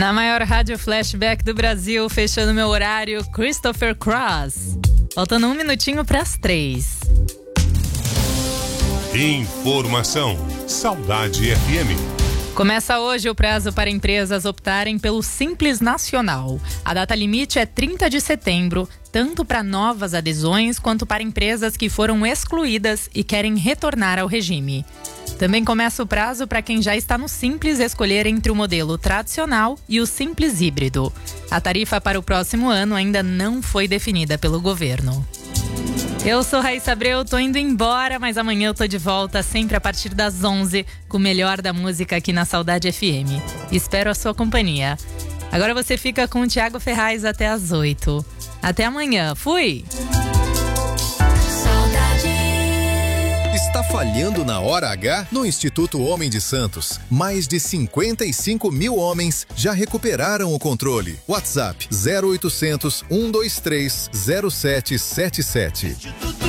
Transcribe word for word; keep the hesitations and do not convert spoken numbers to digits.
Na maior rádio flashback do Brasil, fechando meu horário, Christopher Cross. Faltando um minutinho para as três. Informação. Saudade F M. Começa hoje o prazo para empresas optarem pelo Simples Nacional. A data limite é trinta de setembro, tanto para novas adesões quanto para empresas que foram excluídas e querem retornar ao regime. Também começa o prazo para quem já está no Simples escolher entre o modelo tradicional e o Simples híbrido. A tarifa para o próximo ano ainda não foi definida pelo governo. Eu sou Raíssa Abreu, tô indo embora, mas amanhã eu tô de volta, sempre a partir das onze, com o melhor da música aqui na Saudade F M. Espero a sua companhia. Agora você fica com o Thiago Ferraz até as oito. Até amanhã, fui! Está falhando na hora H? No Instituto Homem de Santos, mais de cinquenta e cinco mil homens já recuperaram o controle. WhatsApp zero oitocentos, um dois três, zero sete sete sete.